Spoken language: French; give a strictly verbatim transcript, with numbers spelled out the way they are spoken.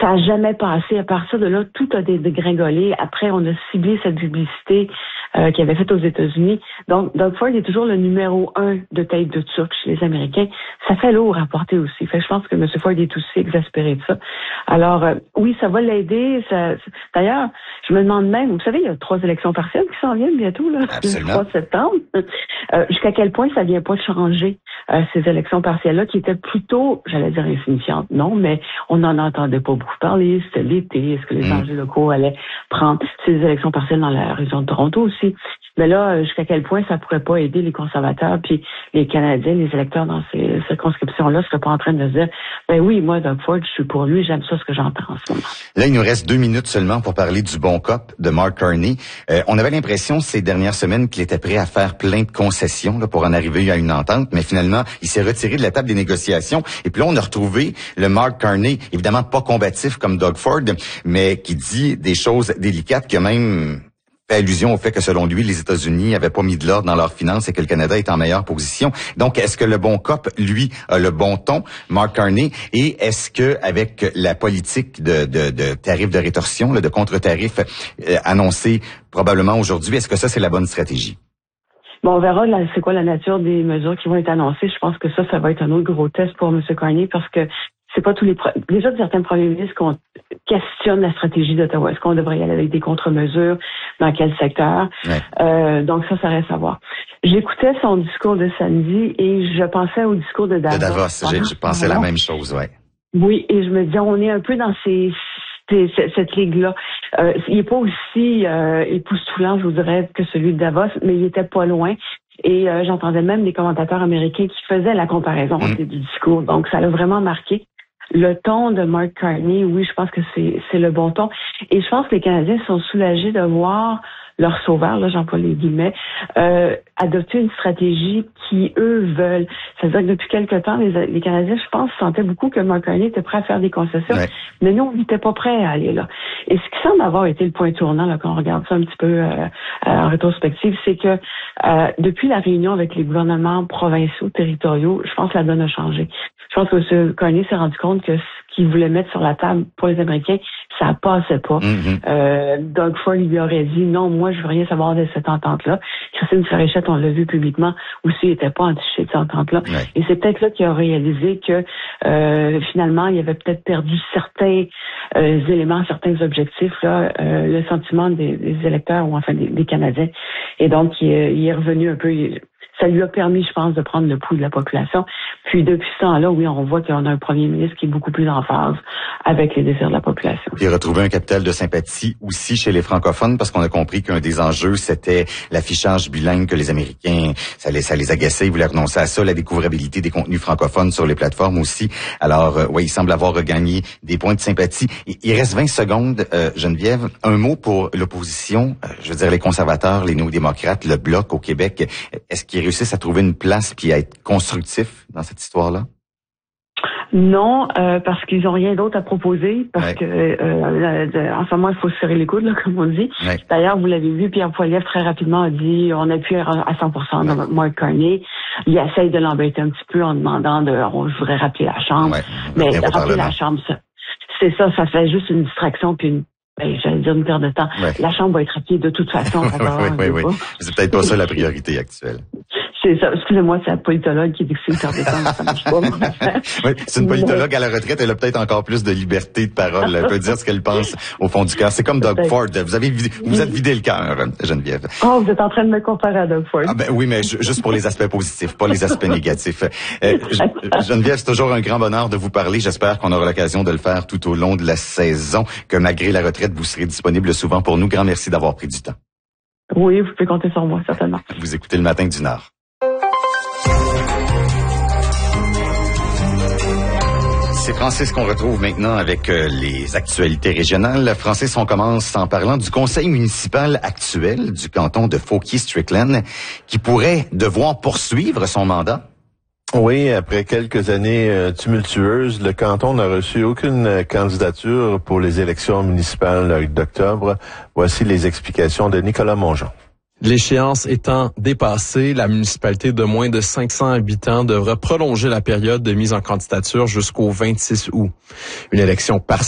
ça n'a jamais passé. À partir de là, tout a dégringolé. Après, on a ciblé cette publicité euh, qu'il avait faite aux États-Unis. Donc, Doug Ford est toujours le numéro un de tête de Turc chez les Américains. Ça fait lourd à porter aussi. Fait, je pense que M. Ford est aussi exaspéré de ça. Alors, euh, oui, ça va l'aider. Ça, d'ailleurs, je me demande même, vous savez, il y a trois élections partielles qui s'en viennent bientôt, là, le trois septembre. Euh, jusqu'à quel point ça vient pas de changer euh, ces élections partielles-là, qui étaient plutôt, j'allais dire insignifiantes, non, mais on n'en entendait pas beaucoup parler. C'était l'été. Est-ce que les mmh. enjeux locaux allaient prendre ces élections partielles dans la région de Toronto aussi? Mais là, jusqu'à quel point ça pourrait pas aider les conservateurs puis les Canadiens, les électeurs dans ces circonscriptions-là seraient pas en train de se dire, ben oui, moi, Doug Ford, je suis pour lui, j'aime ça ce que j'entends en ce moment. Là, il nous reste deux minutes seulement pour parler du bon cop de Mark Carney. Euh, on avait l'impression ces dernières semaines qu'il était prêt à faire plein de concessions là, pour en arriver à une entente, mais finalement, il s'est retiré de la table des négociations. Et puis là, on a retrouvé le Mark Carney, évidemment pas combatif comme Doug Ford, mais qui dit des choses délicates, qui a même fait allusion au fait que selon lui, les États-Unis n'avaient pas mis de l'ordre dans leurs finances et que le Canada est en meilleure position. Donc, est-ce que le bon cop, lui, a le bon ton, Mark Carney, et est-ce que avec la politique de, de, de tarifs de rétorsion, là, de contre-tarifs euh, annoncés probablement aujourd'hui, est-ce que ça, c'est la bonne stratégie? Bon, on verra là, c'est quoi la nature des mesures qui vont être annoncées. Je pense que ça, ça va être un autre gros test pour M. Carney parce que c'est pas tous les... Pro- Déjà, certains premiers ministres qu'on questionne la stratégie d'Ottawa. Est-ce qu'on devrait y aller avec des contre-mesures? Dans quel secteur? Ouais. Euh, donc ça, ça reste à voir. J'écoutais son discours de samedi et je pensais au discours de Davos. De Davos, j'ai, je pensais la même chose, ouais. Oui, et je me disais, on est un peu dans ces... cette ligue-là. Euh, il n'est pas aussi euh, époustouflant, je vous dirais, que celui de Davos, mais il était pas loin. Et euh, j'entendais même des commentateurs américains qui faisaient la comparaison mmh. du discours. Donc, ça l'a vraiment marqué. Le ton de Mark Carney, oui, je pense que c'est c'est le bon ton. Et je pense que les Canadiens sont soulagés de voir leur sauveur, là, j'emploie les guillemets, euh, adopter une stratégie qui, eux, veulent. C'est-à-dire que depuis quelque temps, les, les Canadiens, je pense, sentaient beaucoup que Mark Carney était prêt à faire des concessions, ouais. mais nous, on n'était pas prêts à aller là. Et ce qui semble avoir été le point tournant, là, quand on regarde ça un petit peu euh, en rétrospective, c'est que euh, depuis la réunion avec les gouvernements provinciaux, territoriaux, je pense que la donne a changé. Je pense que M. Carney s'est rendu compte que ce qu'il voulait mettre sur la table pour les Américains, ça passait pas. Mm-hmm. Euh, Doug Ford lui aurait dit non, moi je veux rien savoir de cette entente-là. Christine Fréchette, on l'a vu publiquement, aussi n'était pas entichée de cette entente-là. Ouais. Et c'est peut-être là qu'il a réalisé que euh, finalement, il avait peut-être perdu certains euh, éléments, certains objectifs, là, euh, le sentiment des, des électeurs ou enfin des, des Canadiens. Et donc, il, il est revenu un peu. Il, ça lui a permis, je pense, de prendre le pouls de la population. Puis depuis ce temps-là, oui, on voit qu'on a un premier ministre qui est beaucoup plus en phase avec les désirs de la population. Puis retrouver un capital de sympathie aussi chez les francophones, parce qu'on a compris qu'un des enjeux, c'était l'affichage bilingue que les Américains, ça les, ça les agaçait, ils voulaient renoncer à ça, la découvrabilité des contenus francophones sur les plateformes aussi. Alors, euh, oui, il semble avoir regagné des points de sympathie. Il, il reste vingt secondes, euh, Geneviève. Un mot pour l'opposition, euh, je veux dire les conservateurs, les néo-démocrates, le Bloc au Québec. Est-ce qu'ils réussissent à trouver une place puis à être constructifs dans cette histoire-là? Non, euh, parce qu'ils ont rien d'autre à proposer, parce ouais. que euh, euh, en ce moment, il faut se serrer les coudes, là, comme on dit. Ouais. D'ailleurs, vous l'avez vu, Pierre Poilievre très rapidement a dit on appuie à cent pour cent ouais. dans Mark Carney. Il essaye de l'embêter un petit peu en demandant de on je voudrais rappeler la Chambre. Ouais. Mais rappeler la Chambre, ça, c'est ça, ça fait juste une distraction puis une ben, j'allais dire une perte de temps. Ouais. La Chambre va être rappelée de toute façon. oui, oui, oui. Pas. C'est peut-être pas ça la priorité actuelle. C'est ça. Excusez-moi, c'est la politologue qui dit que c'est une perte de temps, ça marche pas. Oui, c'est une politologue à la retraite, elle a peut-être encore plus de liberté de parole. Elle peut dire ce qu'elle pense au fond du cœur. C'est comme Doug Ford. Vous avez vidé, vous êtes vidé le cœur, Geneviève. Oh, vous êtes en train de me comparer à Doug Ford. Ah ben oui, mais juste pour les aspects positifs, pas les aspects négatifs. Euh, Geneviève, c'est toujours un grand bonheur de vous parler. J'espère qu'on aura l'occasion de le faire tout au long de la saison, que malgré la retraite, vous serez disponible souvent pour nous. Grand merci d'avoir pris du temps. Oui, vous pouvez compter sur moi, certainement. Vous écoutez Le Matin du Nord. C'est Francis qu'on retrouve maintenant avec euh, les actualités régionales. Francis, on commence en parlant du conseil municipal actuel du canton de Fauquier-Strickland qui pourrait devoir poursuivre son mandat. Oui, après quelques années euh, tumultueuses, le canton n'a reçu aucune euh, candidature pour les élections municipales d'octobre. Voici les explications de Nicolas Mongeon. L'échéance étant dépassée, la municipalité de moins de cinq cents habitants devra prolonger la période de mise en candidature jusqu'au vingt-six août. Une élection partielle